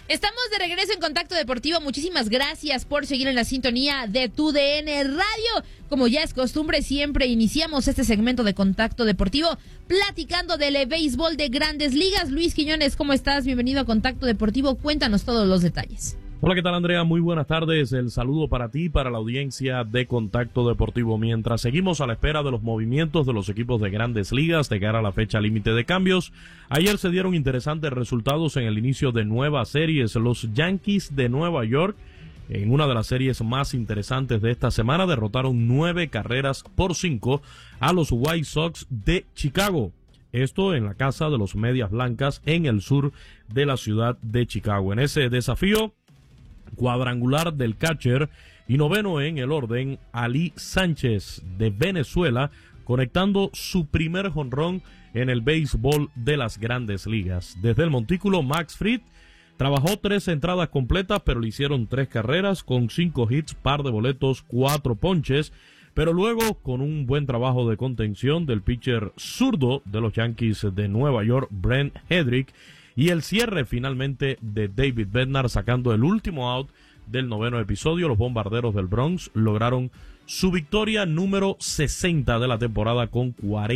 Estamos de regreso en Contacto Deportivo. Muchísimas gracias por seguir en la sintonía de tu DN Radio. Como ya es costumbre, siempre iniciamos este segmento de Contacto Deportivo platicando del béisbol de Grandes Ligas. Luis Quiñones, ¿cómo estás? Bienvenido a Contacto Deportivo. Cuéntanos todos los detalles. Hola, ¿qué tal, Andrea? Muy buenas tardes. El saludo para ti y para la audiencia de Contacto Deportivo. Mientras seguimos a la espera de los movimientos de los equipos de Grandes Ligas de cara a la fecha límite de cambios, ayer se dieron interesantes resultados en el inicio de nuevas series. Los Yankees de Nueva York, en una de las series más interesantes de esta semana, derrotaron 9-5 a los White Sox de Chicago. Esto en la casa de los Medias Blancas en el sur de la ciudad de Chicago. En ese desafío cuadrangular del catcher y noveno en el orden, Ali Sánchez de Venezuela, conectando su primer jonrón en el béisbol de las Grandes Ligas. Desde el montículo, Max Fried trabajó 3 entradas completas, pero le hicieron 3 carreras con 5 hits, par de boletos, 4 ponches, pero luego con un buen trabajo de contención del pitcher zurdo de los Yankees de Nueva York, Brent Hedrick, y el cierre finalmente de David Bednar sacando el último out del noveno episodio. Los Bombarderos del Bronx lograron su victoria número 60 de la temporada con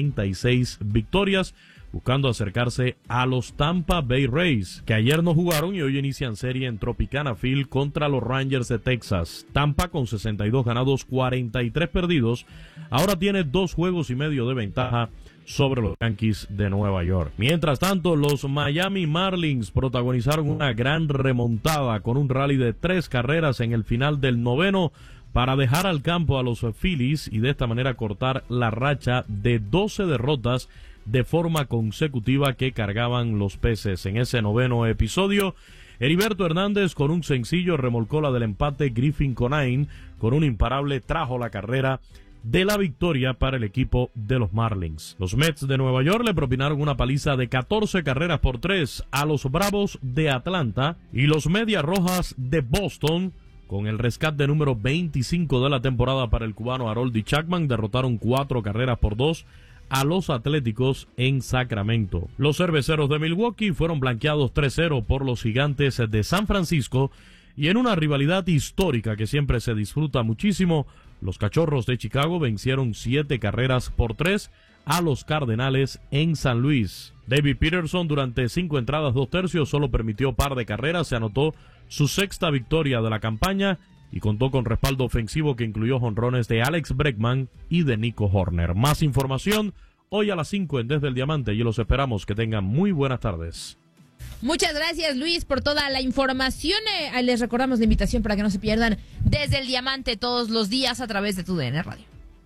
46 victorias, buscando acercarse a los Tampa Bay Rays, que ayer no jugaron y hoy inician serie en Tropicana Field contra los Rangers de Texas. Tampa, con 62 ganados, 43 perdidos, ahora tiene 2 juegos y medio de ventaja sobre los Yankees de Nueva York. Mientras tanto, los Miami Marlins protagonizaron una gran remontada con un rally de 3 carreras en el final del noveno para dejar al campo a los Phillies y de esta manera cortar la racha de 12 derrotas de forma consecutiva que cargaban los Peces. En ese noveno episodio, Heriberto Hernández con un sencillo remolcó la del empate. Griffin Conine con un imparable trajo la carrera de la victoria para el equipo de los Marlins. Los Mets de Nueva York le propinaron una paliza de 14 carreras por 3 a los Bravos de Atlanta, y los Medias Rojas de Boston, con el rescate número 25 de la temporada para el cubano Aroldis Chapman, derrotaron 4 carreras por 2 a los Atléticos en Sacramento. Los Cerveceros de Milwaukee fueron blanqueados 3-0 por los Gigantes de San Francisco, y en una rivalidad histórica que siempre se disfruta muchísimo, los Cachorros de Chicago vencieron 7 carreras por 3 a los Cardenales en San Luis. David Peterson, durante 5 entradas 2 tercios, solo permitió par de carreras, se anotó su 6ª victoria de la campaña y contó con respaldo ofensivo que incluyó jonrones de Alex Bregman y de Nico Horner. Más información hoy a las 5 en Desde el Diamante, y los esperamos. Que tengan muy buenas tardes. Muchas gracias, Luis, por toda la información. Les recordamos la invitación para que no se pierdan Desde el Diamante todos los días a través de tu DN Radio.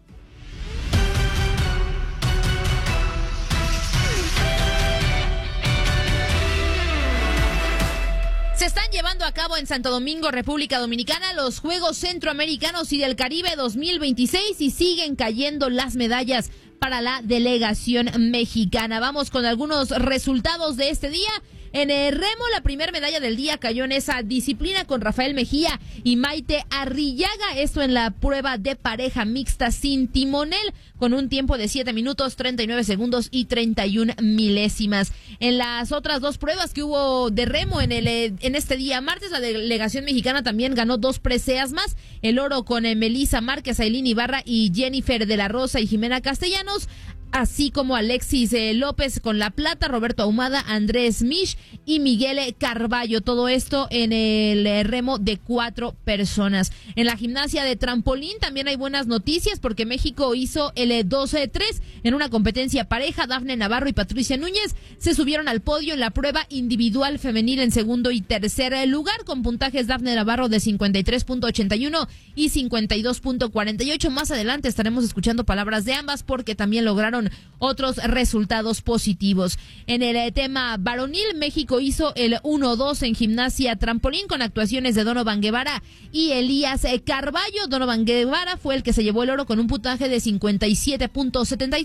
Se están llevando a cabo en Santo Domingo, República Dominicana, los Juegos Centroamericanos y del Caribe 2026 y siguen cayendo las medallas para la delegación mexicana. Vamos con algunos resultados de este día. En el remo, la primera medalla del día cayó en esa disciplina con Rafael Mejía y Maite Arrillaga. Esto en la prueba de pareja mixta sin timonel, con un tiempo de 7 minutos, 39 segundos y 31 milésimas. En las otras 2 pruebas que hubo de remo en este día martes, la delegación mexicana también ganó 2 preseas más. El oro con Melissa Márquez, Ailín Ibarra y Jennifer de la Rosa y Jimena Castellanos, así como Alexis López con la plata, Roberto Ahumada, Andrés Misch y Miguel Carballo. Todo esto en el remo de 4 personas. En la gimnasia de trampolín también hay buenas noticias, porque México hizo el 12-3 en una competencia pareja. Dafne Navarro y Patricia Núñez se subieron al podio en la prueba individual femenil en segundo y tercer lugar, con puntajes Dafne Navarro de 53.81 y 52.48. Más adelante estaremos escuchando palabras de ambas, porque también lograron otros resultados positivos. En el tema varonil, México hizo el 1-2 en gimnasia trampolín con actuaciones de Donovan Guevara y Elías Carballo. Donovan Guevara fue el que se llevó el oro con un puntaje de 57.73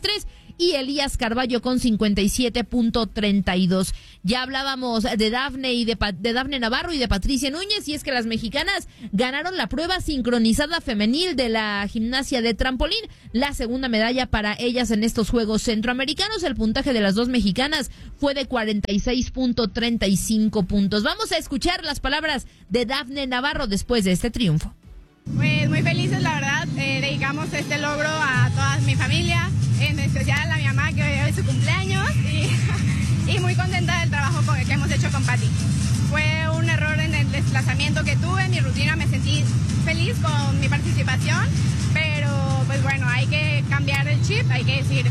y Elías Carballo con 57.32. Ya hablábamos de Dafne Navarro y de Patricia Núñez, y es que las mexicanas ganaron la prueba sincronizada femenil de la gimnasia de trampolín, la segunda medalla para ellas en estos Juegos Centroamericanos. El puntaje de las dos mexicanas fue de 46.35 puntos. Vamos a escuchar las palabras de Dafne Navarro después de este triunfo. Pues muy felices, la verdad. Dedicamos este logro a toda mi familia, en especial a mi mamá, que hoy es su cumpleaños, y muy contenta del trabajo que hemos hecho con Pati. Fue un error en el desplazamiento que tuve, en mi rutina me sentí feliz con mi participación, pero pues bueno, hay que cambiar el chip, hay que decir.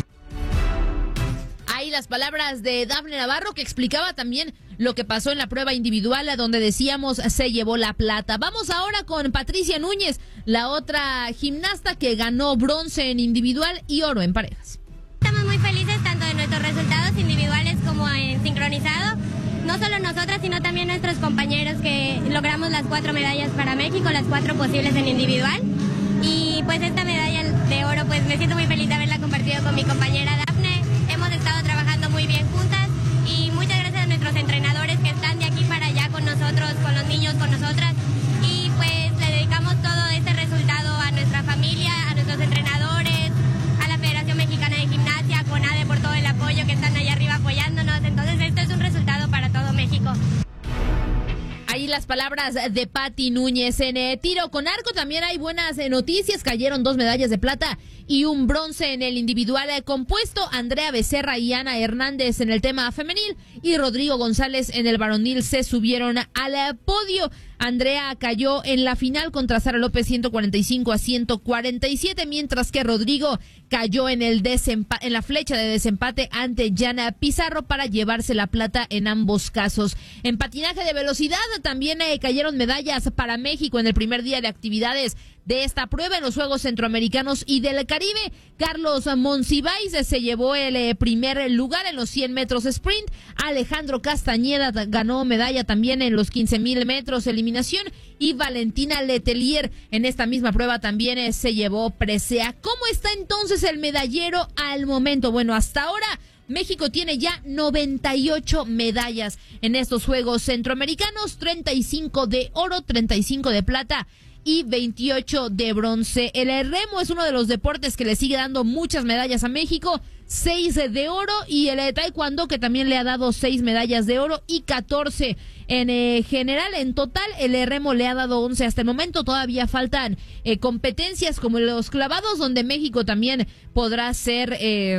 Ahí las palabras de Dafne Navarro, que explicaba también lo que pasó en la prueba individual, donde decíamos se llevó la plata. Vamos ahora con Patricia Núñez, la otra gimnasta que ganó bronce en individual y oro en parejas. Estamos muy felices tanto de nuestros resultados individuales como en sincronizado. No solo nosotras, sino también nuestros compañeros, que logramos las 4 medallas para México, las 4 posibles en individual. Y pues esta medalla de oro, pues me siento muy feliz de haberla compartido con mi compañera Dafne. Hemos estado trabajando muy bien juntas, y muchas gracias a nuestros entrenadores que están de aquí para allá con nosotros, con los niños, con nosotras. Y pues le dedicamos todo este resultado a nuestra familia, a nuestros entrenadores, a la Federación Mexicana de Gimnasia, a CONADE, por todo el apoyo, que están allá arriba apoyándonos. Entonces esto es un resultado para todo México. Ahí las palabras de Pati Núñez. En tiro con arco también hay buenas noticias. Cayeron 2 medallas de plata y un bronce en el individual compuesto. Andrea Becerra y Ana Hernández en el tema femenil y Rodrigo González en el varonil se subieron al podio. Andrea cayó en la final contra Sara López 145-147, mientras que Rodrigo cayó en la flecha de desempate ante Yana Pizarro para llevarse la plata en ambos casos. En patinaje de velocidad también cayeron medallas para México en el primer día de actividades de esta prueba en los Juegos Centroamericanos y del Caribe. Carlos Monsiváis se llevó el primer lugar en los 100 metros sprint. Alejandro Castañeda ganó medalla también en los 15,000 metros eliminación, y Valentina Letelier en esta misma prueba también se llevó presea. ¿Cómo está entonces el medallero al momento? Bueno, hasta ahora México tiene ya 98 medallas en estos Juegos Centroamericanos, 35 de oro, 35 de plata y 28 de bronce. El remo es uno de los deportes que le sigue dando muchas medallas a México, 6 de oro, y el taekwondo, que también le ha dado 6 medallas de oro y 14 en general. En total el remo le ha dado 11 hasta el momento. Todavía faltan competencias como los clavados, donde México también podrá hacer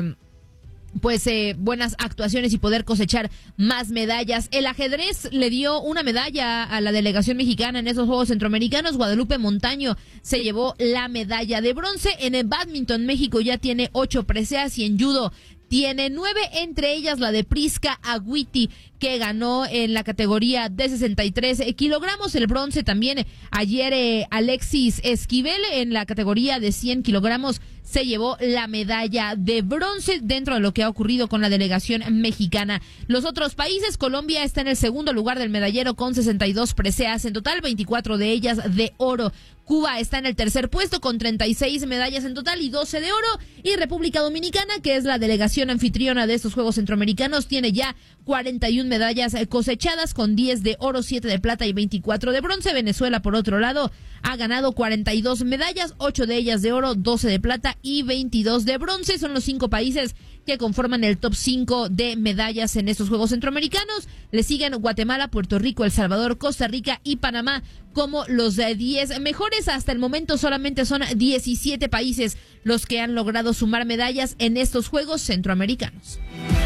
buenas actuaciones y poder cosechar más medallas. El ajedrez le dio una medalla a la delegación mexicana en esos Juegos Centroamericanos. Guadalupe Montaño se llevó la medalla de bronce. En el bádminton, México ya tiene 8 preseas, y en judo tiene 9, entre ellas la de Prisca Agüiti, que ganó en la categoría de 63 kilogramos. El bronce también ayer Alexis Esquivel en la categoría de 100 kilogramos se llevó la medalla de bronce dentro de lo que ha ocurrido con la delegación mexicana. Los otros países, Colombia está en el segundo lugar del medallero con 62 preseas, en total 24 de ellas de oro. Cuba está en el tercer puesto con 36 medallas en total y 12 de oro, y República Dominicana, que es la delegación anfitriona de estos Juegos Centroamericanos, tiene ya 41 medallas cosechadas con 10 de oro, 7 de plata y 24 de bronce. Venezuela, por otro lado, ha ganado 42 medallas, 8 de ellas de oro, 12 de plata y 22 de bronce. Son los 5 países que conforman el top 5 de medallas en estos Juegos Centroamericanos. Le siguen Guatemala, Puerto Rico, El Salvador, Costa Rica y Panamá como los 10 mejores. Hasta el momento solamente son 17 países los que han logrado sumar medallas en estos Juegos Centroamericanos.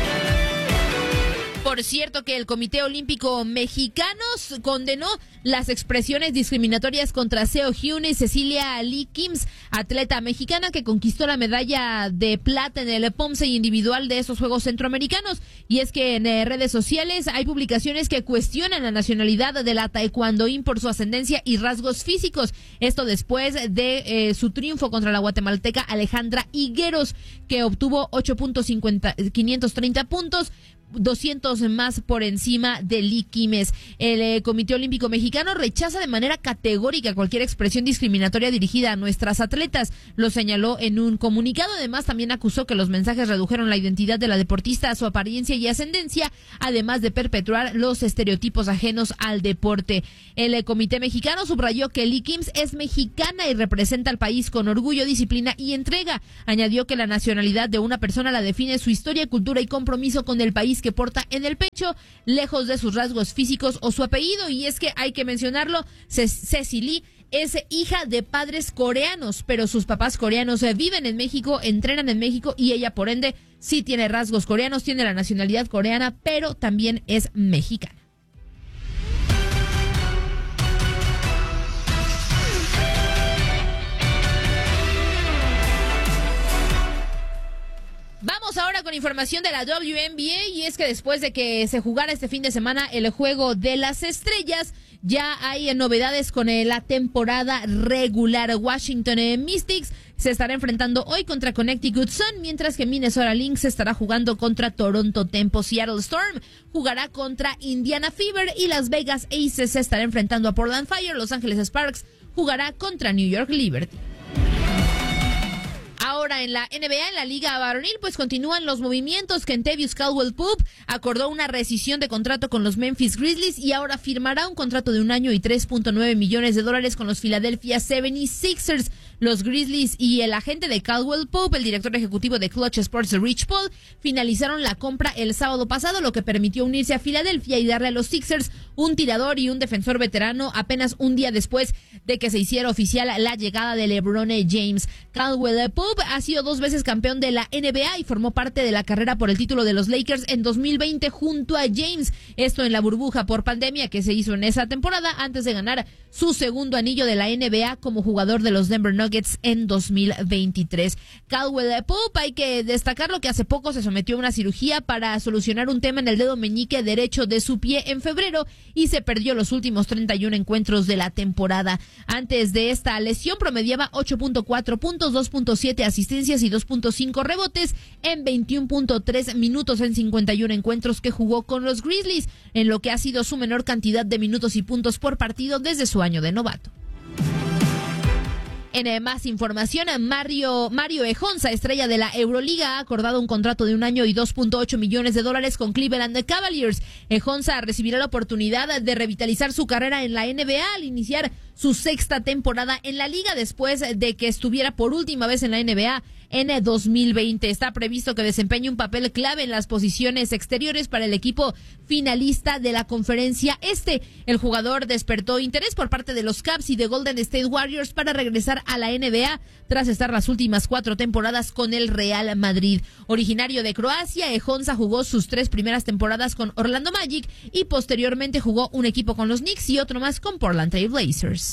Por cierto, que el Comité Olímpico Mexicano condenó las expresiones discriminatorias contra Seo Hyun y Cecilia Lee Kims, atleta mexicana que conquistó la medalla de plata en el POMSE individual de esos Juegos Centroamericanos. Y es que en redes sociales hay publicaciones que cuestionan la nacionalidad de la taekwondoín por su ascendencia y rasgos físicos. Esto después de su triunfo contra la guatemalteca Alejandra Higueros, que obtuvo 8.530 puntos. 200 más por encima de Lee Quimes. El Comité Olímpico Mexicano rechaza de manera categórica cualquier expresión discriminatoria dirigida a nuestras atletas, lo señaló en un comunicado. Además, también acusó que los mensajes redujeron la identidad de la deportista a su apariencia y ascendencia, además de perpetuar los estereotipos ajenos al deporte. El Comité Mexicano subrayó que Lee Quimes es mexicana y representa al país con orgullo, disciplina y entrega. Añadió que la nacionalidad de una persona la define su historia, cultura y compromiso con el país que porta en el pecho, lejos de sus rasgos físicos o su apellido. Y es que hay que mencionarlo, Ceci Lee es hija de padres coreanos, pero sus papás coreanos viven en México, entrenan en México y ella, por ende, sí tiene rasgos coreanos, tiene la nacionalidad coreana, pero también es mexicana. Vamos ahora con información de la WNBA, y es que después de que se jugara este fin de semana el Juego de las Estrellas, ya hay novedades con la temporada regular. Washington Mystics se estará enfrentando hoy contra Connecticut Sun, mientras que Minnesota Lynx estará jugando contra Toronto Tempo. Seattle Storm jugará contra Indiana Fever y Las Vegas Aces se estará enfrentando a Portland Fire. Los Ángeles Sparks jugará contra New York Liberty. Ahora en la NBA, en la Liga Varonil, pues continúan los movimientos. Kentavious Caldwell-Pope acordó una rescisión de contrato con los Memphis Grizzlies y ahora firmará un contrato de 1 año y $3.9 millones con los Philadelphia 76ers. Los Grizzlies y el agente de Caldwell-Pope, el director ejecutivo de Clutch Sports, Rich Paul, finalizaron la compra el sábado pasado, lo que permitió unirse a Filadelfia y darle a los Sixers un tirador y un defensor veterano apenas un día después de que se hiciera oficial la llegada de LeBron James. Caldwell-Pope ha sido 2 veces campeón de la NBA y formó parte de la carrera por el título de los Lakers en 2020 junto a James. Esto en la burbuja por pandemia que se hizo en esa temporada antes de ganar su segundo anillo de la NBA como jugador de los Denver Nuggets en 2023. Caldwell-Pope, hay que destacarlo que hace poco se sometió a una cirugía para solucionar un tema en el dedo meñique derecho de su pie en febrero y se perdió los últimos 31 encuentros de la temporada. Antes de esta lesión promediaba 8.4 puntos, 2.7 asistencias y 2.5 rebotes en 21.3 minutos en 51 encuentros que jugó con los Grizzlies, en lo que ha sido su menor cantidad de minutos y puntos por partido desde su año de novato. En más información, Mario Ejonza, estrella de la Euroliga, ha acordado un contrato de 1 año y $2.8 millones con Cleveland Cavaliers. Ejonza recibirá la oportunidad de revitalizar su carrera en la NBA al iniciar su 6ª temporada en la liga después de que estuviera por última vez en la NBA en 2020. Está previsto que desempeñe un papel clave en las posiciones exteriores para el equipo finalista de la Conferencia Este. El jugador despertó interés por parte de los Cavs y de Golden State Warriors para regresar a la NBA tras estar las últimas 4 temporadas con el Real Madrid. Originario de Croacia, Ejonza jugó sus 3 primeras temporadas con Orlando Magic y posteriormente jugó un equipo con los Knicks y otro más con Portland Trail Blazers.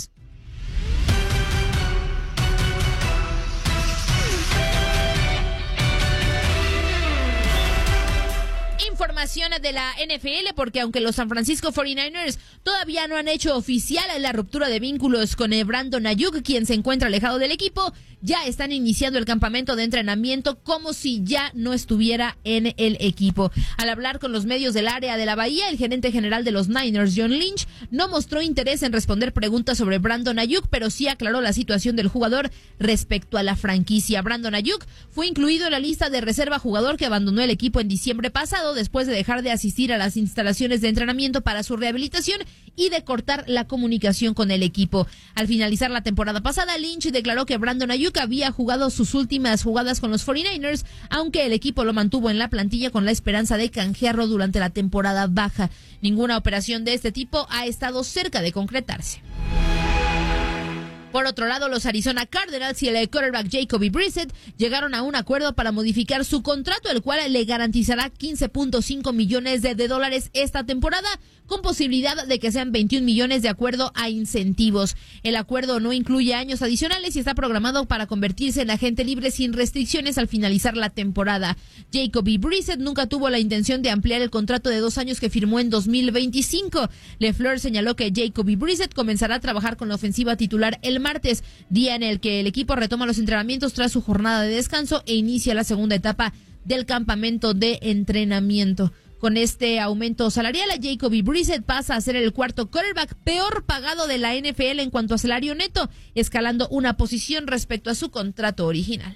Información de la NFL, porque aunque los San Francisco 49ers todavía no han hecho oficial la ruptura de vínculos con Brandon Ayuk, quien se encuentra alejado del equipo, ya están iniciando el campamento de entrenamiento como si ya no estuviera en el equipo. Al hablar con los medios del área de la Bahía, el gerente general de los Niners, John Lynch, no mostró interés en responder preguntas sobre Brandon Ayuk, pero sí aclaró la situación del jugador respecto a la franquicia. Brandon Ayuk fue incluido en la lista de reserva jugador que abandonó el equipo en diciembre pasado después de dejar de asistir a las instalaciones de entrenamiento para su rehabilitación y de cortar la comunicación con el equipo. Al finalizar la temporada pasada, Lynch declaró que Brandon Ayuk había jugado sus últimas jugadas con los 49ers, aunque el equipo lo mantuvo en la plantilla con la esperanza de canjearlo durante la temporada baja. Ninguna operación de este tipo ha estado cerca de concretarse. Por otro lado, los Arizona Cardinals y el quarterback Jacoby Brissett llegaron a un acuerdo para modificar su contrato, el cual le garantizará $15.5 millones esta temporada, con posibilidad de que sean 21 millones de acuerdo a incentivos. El acuerdo no incluye años adicionales y está programado para convertirse en agente libre sin restricciones al finalizar la temporada. Jacoby Brissett nunca tuvo la intención de ampliar el contrato de 2 años que firmó en 2025. LeFleur señaló que Jacoby Brissett comenzará a trabajar con la ofensiva titular el martes, día en el que el equipo retoma los entrenamientos tras su jornada de descanso e inicia la segunda etapa del campamento de entrenamiento. Con este aumento salarial, Jacoby Brissett pasa a ser el cuarto quarterback peor pagado de la NFL en cuanto a salario neto, escalando una posición respecto a su contrato original.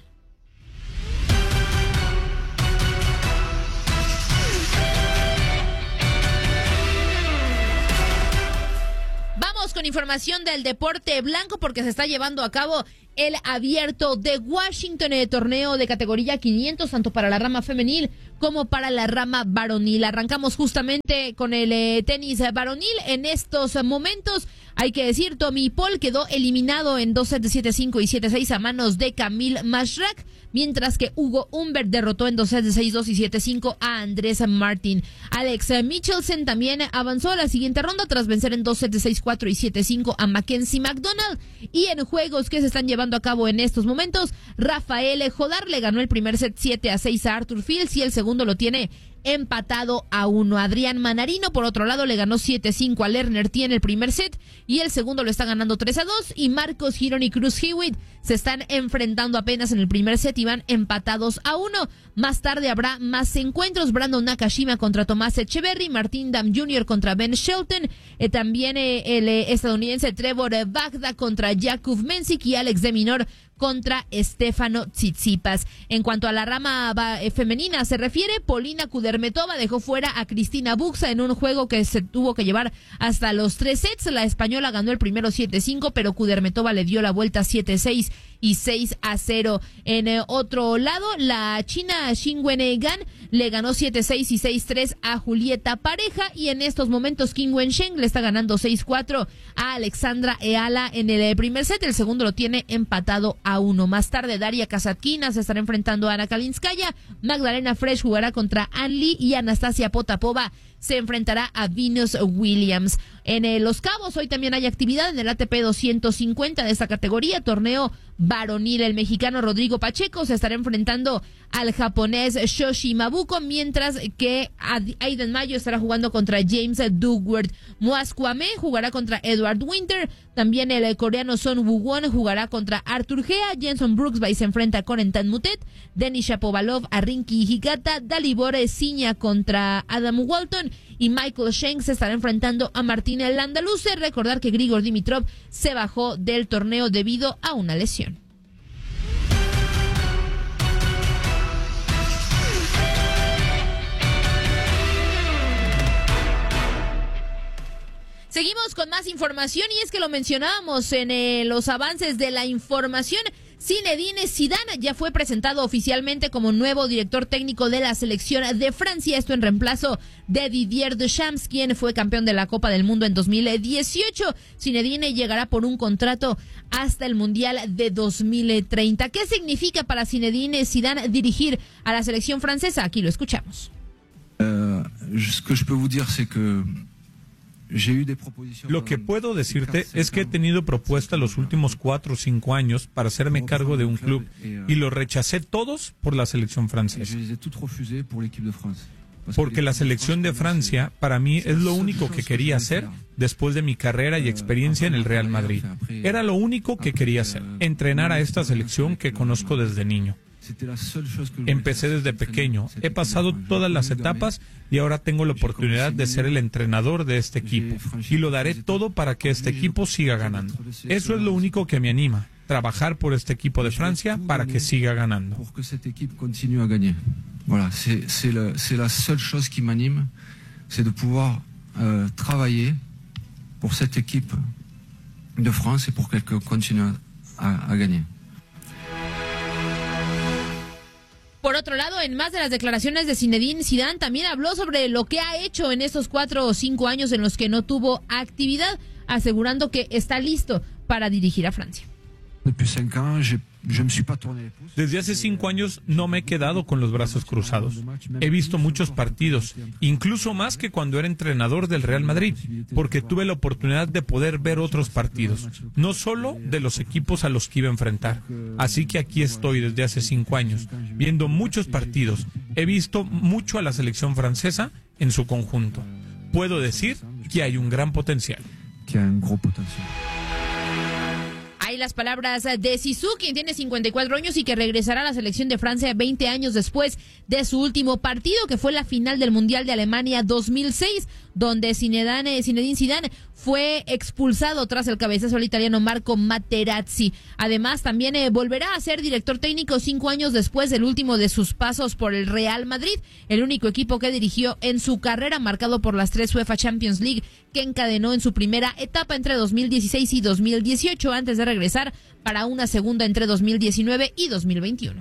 Vamos con información del deporte blanco porque se está llevando a cabo el Abierto de Washington, el torneo de categoría 500, tanto para la rama femenil como para la rama varonil. Arrancamos justamente con el tenis varonil. En estos momentos, hay que decir, Tommy Paul quedó eliminado en 2 sets de 7-5 y 7-6 a manos de Camille Mashrak, mientras que Hugo Humbert derrotó en 2 sets de 6-2 y 7-5 a Andrés Martin. Alex Michelsen también avanzó a la siguiente ronda tras vencer en 2 sets de 6-4 y 7-5 a Mackenzie McDonald. Y en juegos que se están llevando a cabo en estos momentos, Rafael Jodar le ganó el primer set 7-6 a Arthur Fields y el segundo lo tiene empatado a 1. Adrián Manarino, por otro lado, le ganó 7-5 a Lerner T en el primer set y el segundo lo está ganando 3-2. Y Marcos Girón y Cruz Hewitt se están enfrentando apenas en el primer set y van empatados a 1. Más tarde habrá más encuentros. Brandon Nakashima contra Tomás Echeverry, Martín Dam Jr. contra Ben Shelton, también el estadounidense Trevor Bagda contra Jakub Mensik y Alex de Minor contra Stefano Tsitsipas. En cuanto a la rama femenina se refiere, Polina Kudermetova dejó fuera a Cristina Buxa en un juego que se tuvo que llevar hasta los 3 sets. La española ganó el primero 7-5, pero Kudermetova le dio la vuelta 7-6 y 6-0. En otro lado, la china Xingwen Gan le ganó 7-6 y 6-3 a Julieta Pareja, y en estos momentos Qin Wensheng le está ganando 6-4 a Alexandra Eala en el primer set. El segundo lo tiene empatado a 1. Más tarde, Daria Kasatkina se estará enfrentando a Ana Kalinskaya, Magdalena Fresh jugará contra Ann Lee y Anastasia Potapova se enfrentará a Venus Williams. En Los Cabos hoy también hay actividad en el ATP 250 de esta categoría, torneo varonil. El mexicano Rodrigo Pacheco se estará enfrentando al japonés Shoshi Mabuko, mientras que Aiden Mayo estará jugando contra James Duckworth. Moaz Kwame jugará contra Edward Winter. También el coreano Son Woo-won jugará contra Arthur Gea. Jenson Brooksby se enfrenta con Entan Mutet. Denis Shapovalov a Rinky Higata. Dalibor Siña contra Adam Walton. Y Michael Schenk se estará enfrentando a Martín Landaluce. Recordar que Grigor Dimitrov se bajó del torneo debido a una lesión. Seguimos con más información y es que lo mencionábamos en los avances de la información. Zinedine Zidane ya fue presentado oficialmente como nuevo director técnico de la selección de Francia, esto en reemplazo de Didier Deschamps, quien fue campeón de la Copa del Mundo en 2018. Zinedine llegará por un contrato hasta el Mundial de 2030. ¿Qué significa para Zinedine Zidane dirigir a la selección francesa? Aquí lo escuchamos. Ce que je peux vous dire, c'est que lo que puedo decirte es que he tenido propuestas los últimos 4 o 5 años para hacerme cargo de un club y los rechacé todos por la selección francesa. Porque la selección de Francia para mí es lo único que quería hacer después de mi carrera y experiencia en el Real Madrid. Era lo único que quería hacer, entrenar a esta selección que conozco desde niño. Empecé desde pequeño, he pasado todas las etapas y ahora tengo la oportunidad de ser el entrenador de este equipo y lo daré todo para que este equipo siga ganando. Eso es lo único que me anima, trabajar por este equipo de Francia para que siga ganando. Voilà, c'est la seule chose qui m'anime, c'est de pouvoir travailler pour cette équipe de France et pour qu'elle continue à gagner. Por otro lado, en más de las declaraciones de Zinedine Zidane, también habló sobre lo que ha hecho en estos 4 o 5 años en los que no tuvo actividad, asegurando que está listo para dirigir a Francia. Desde hace 5 años no me he quedado con los brazos cruzados. He visto muchos partidos, incluso más que cuando era entrenador del Real Madrid, porque tuve la oportunidad de poder ver otros partidos, no solo de los equipos a los que iba a enfrentar. Así que aquí estoy desde hace 5 años, viendo muchos partidos. He visto mucho a la selección francesa en su conjunto. Puedo decir que hay un gran potencial. Ahí Ahí las palabras de Zizou, quien tiene 54 años y que regresará a la selección de Francia 20 años después de su último partido, que fue la final del Mundial de Alemania 2006, donde Zinedine Zidane fue expulsado tras el cabezazo al italiano Marco Materazzi. Además, también volverá a ser director técnico 5 años después del último de sus pasos por el Real Madrid, el único equipo que dirigió en su carrera, marcado por las 3 UEFA Champions League que encadenó en su primera etapa entre 2016 y 2018, antes de regresar para una segunda entre 2019 y 2021.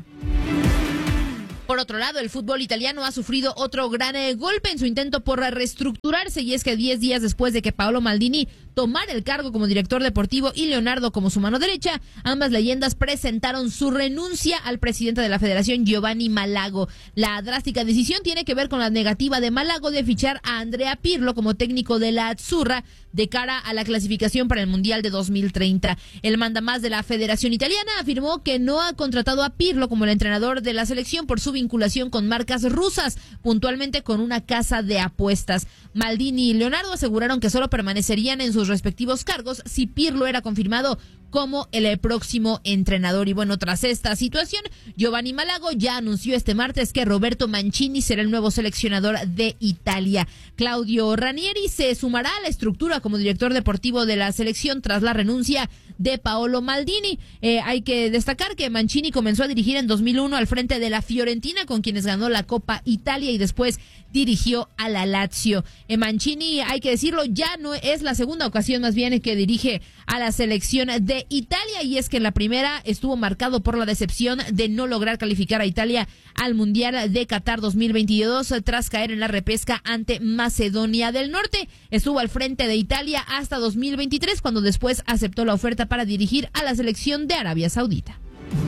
Por otro lado, el fútbol italiano ha sufrido otro gran golpe en su intento por reestructurarse, y es que 10 días después de que Paolo Maldini tomara el cargo como director deportivo y Leonardo como su mano derecha, ambas leyendas presentaron su renuncia al presidente de la federación, Giovanni Malago. La drástica decisión tiene que ver con la negativa de Malago de fichar a Andrea Pirlo como técnico de la Azzurra de cara a la clasificación para el Mundial de 2030. El mandamás de la Federación Italiana afirmó que no ha contratado a Pirlo como el entrenador de la selección por su vinculación con marcas rusas, puntualmente con una casa de apuestas. Maldini y Leonardo aseguraron que solo permanecerían en sus respectivos cargos si Pirlo era confirmado como el próximo entrenador. Y bueno, tras esta situación, Giovanni Malago ya anunció este martes que Roberto Mancini será el nuevo seleccionador de Italia. Claudio Ranieri se sumará a la estructura como director deportivo de la selección tras la renuncia de Paolo Maldini. Hay que destacar que Mancini comenzó a dirigir en 2001 al frente de la Fiorentina, con quienes ganó la Copa Italia, y después dirigió a la Lazio. Mancini, hay que decirlo, ya no es la segunda ocasión más bien que dirige a la selección de Italia, y es que en la primera estuvo marcado por la decepción de no lograr calificar a Italia al Mundial de Qatar 2022 tras caer en la repesca ante Macedonia del Norte. Estuvo al frente de Italia hasta 2023, cuando después aceptó la oferta para dirigir a la selección de Arabia Saudita.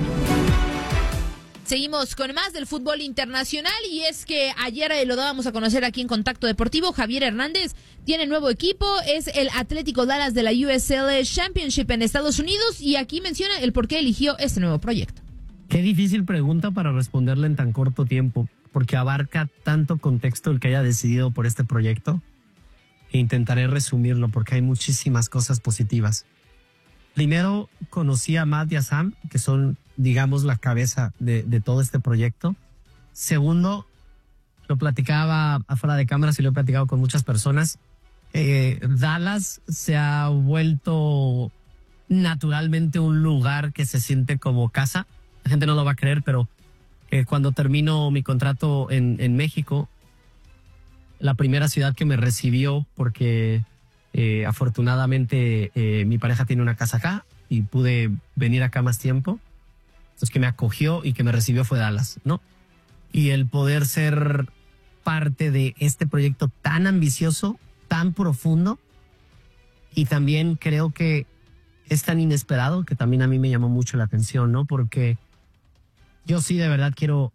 Seguimos con más del fútbol internacional, y es que ayer lo dábamos a conocer aquí en Contacto Deportivo. Javier Hernández tiene nuevo equipo, es el Atlético Dallas de la USL Championship en Estados Unidos, y aquí menciona el por qué eligió este nuevo proyecto. Qué difícil pregunta para responderla en tan corto tiempo, porque abarca tanto contexto el que haya decidido por este proyecto, e intentaré resumirlo porque hay muchísimas cosas positivas. Primero, conocí a Matt y a Sam, que son, digamos, la cabeza de todo este proyecto. Segundo, lo platicaba afuera de cámaras y lo he platicado con muchas personas. Dallas se ha vuelto naturalmente un lugar que se siente como casa. La gente no lo va a creer, pero cuando termino mi contrato en México, la primera ciudad que me recibió, porque afortunadamente mi pareja tiene una casa acá y pude venir acá más tiempo, entonces que me acogió y que me recibió fue Dallas, ¿no? Y el poder ser parte de este proyecto tan ambicioso, tan profundo, y también creo que es tan inesperado, que también a mí me llamó mucho la atención, ¿no? Porque yo sí de verdad quiero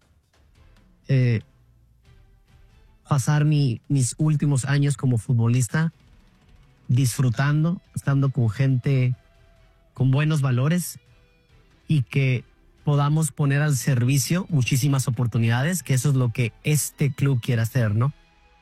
pasar mis últimos años como futbolista disfrutando, estando con gente con buenos valores, y que podamos poner al servicio muchísimas oportunidades, que eso es lo que este club quiere hacer, ¿no?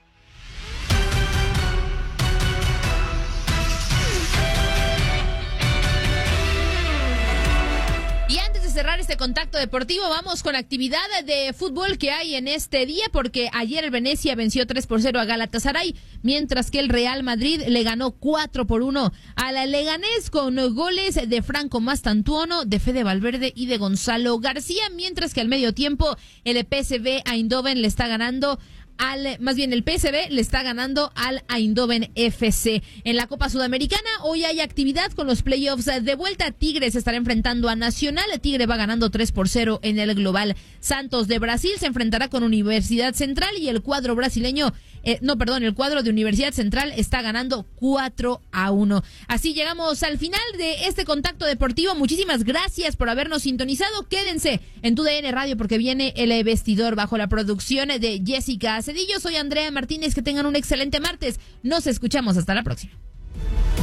Cerrar este contacto deportivo, vamos con la actividad de fútbol que hay en este día, porque ayer el Venecia venció 3-0 a Galatasaray, mientras que el Real Madrid le ganó 4-1 a la Leganés, con goles de Franco Mastantuono, de Fede Valverde y de Gonzalo García, mientras que al medio tiempo el PSV Eindhoven le está ganando el PSV le está ganando al Eindhoven FC. En la Copa Sudamericana hoy hay actividad con los playoffs de vuelta. Tigre se estará enfrentando a Nacional. Tigre va ganando 3-0 en el global. Santos de Brasil se enfrentará con Universidad Central, y el cuadro brasileño, el cuadro de Universidad Central está ganando 4-1. Así llegamos al final de este contacto deportivo. Muchísimas gracias por habernos sintonizado. Quédense en TUDN Radio, porque viene el vestidor bajo la producción de Jessica Cedillo. Soy Andrea Martínez. Que tengan un excelente martes. Nos escuchamos hasta la próxima.